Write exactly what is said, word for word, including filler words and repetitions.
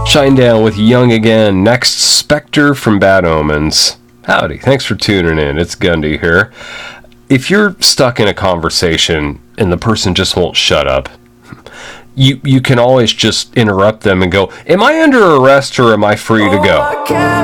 Shinedown with Young Again. Next, Spectre from Bad Omens. Howdy, thanks for tuning in. It's Gundy here. If you're stuck in a conversation and the person just won't shut up, you you can always just interrupt them and go, am I under arrest or am I free to go?